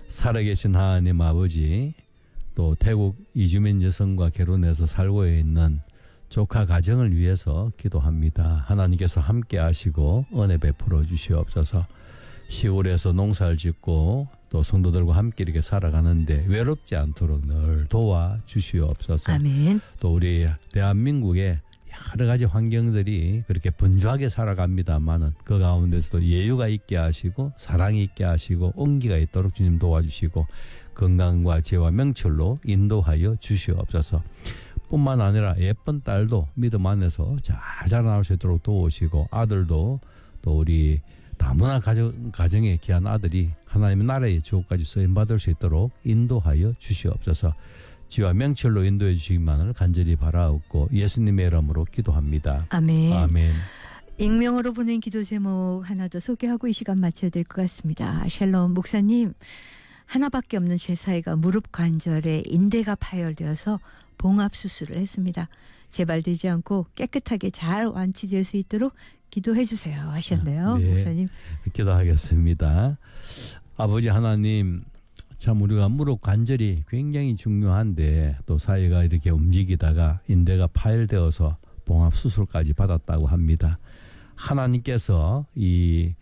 살아계신 하나님 아버지, 또 태국 이주민 여성과 결혼해서 살고 있는 조카 가정을 위해서 기도합니다. 하나님께서 함께 하시고 은혜 베풀어 주시옵소서. 시골에서 농사를 짓고 또 성도들과 함께 이렇게 살아가는데 외롭지 않도록 늘 도와주시옵소서. 아멘. 또 우리 대한민국의 여러 가지 환경들이 그렇게 분주하게 살아갑니다만은 그 가운데서도 여유가 있게 하시고 사랑이 있게 하시고 온기가 있도록 주님 도와주시고 건강과 지혜와 명철로 인도하여 주시옵소서. 뿐만 아니라 예쁜 딸도 믿음 안에서 잘 자라날 수 있도록 도우시고 아들도 또 우리 다문화 가정의 귀한 아들이 하나님의 나라의 주옥까지 쓰임받을 수 있도록 인도하여 주시옵소서. 지와 명철로 인도해 주시기만을 간절히 바라옵고 예수님의 이름으로 기도합니다. 아멘. 아멘. 익명으로 보낸 기도 제목 하나 더 소개하고 이 시간 마쳐야 될 것 같습니다. 샬롬 목사님, 하나밖에 없는 제 사이가 무릎 관절에 인대가 파열되어서 봉합 수술을 했습니다. 재발되지 않고 깨끗하게 잘 완치될 수 있도록 기도해 주세요 하셨네요. 네, 목사님. 기도하겠습니다. 아버지 하나님, 참 우리가 무릎 관절이 굉장히 중요한데 또 사이가 이렇게 움직이다가 인대가 파열되어서 봉합 수술까지 받았다고 합니다. 하나님께서 이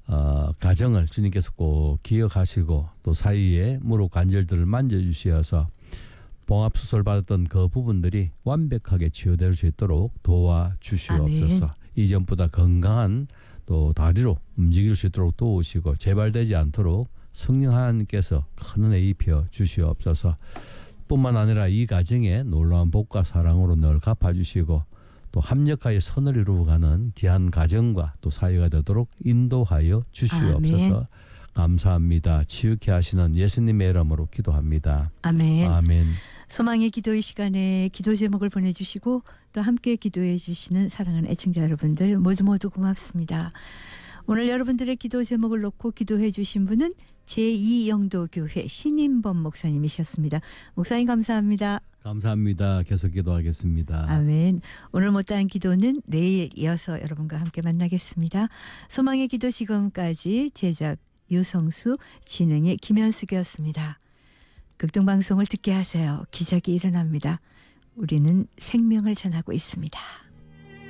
가정을 주님께서 꼭 기억하시고 또 사이에 무릎 관절들을 만져주셔서 봉합 수술 받았던 그 부분들이 완벽하게 치유될 수 있도록 도와주시옵소서. 아멘. 이전보다 건강한 또 다리로 움직일 수 있도록 도우시고 재발되지 않도록 성령 하나님께서 큰 은혜 입혀 주시옵소서. 뿐만 아니라 이 가정에 놀라운 복과 사랑으로 늘 갚아주시고 또 합력하여 선을 이루어가는 귀한 가정과 또 사회가 되도록 인도하여 주시옵소서. 아멘. 감사합니다. 치유케 하시는 예수님의 이름으로 기도합니다. 아멘. 아멘. 소망의 기도의 시간에 기도 제목을 보내주시고 또 함께 기도해 주시는 사랑하는 애청자 여러분들 모두 고맙습니다. 오늘 여러분들의 기도 제목을 놓고 기도해 주신 분은 제2영도교회 신인범 목사님이셨습니다. 목사님 감사합니다. 감사합니다. 계속 기도하겠습니다. 아멘. 오늘 못다한 기도는 내일 이어서 여러분과 함께 만나겠습니다. 소망의 기도 지금까지 제작 유성수, 진행의 김현숙이었습니다. 극동방송을 듣게 하세요. 기적이 일어납니다. 우리는 생명을 전하고 있습니다.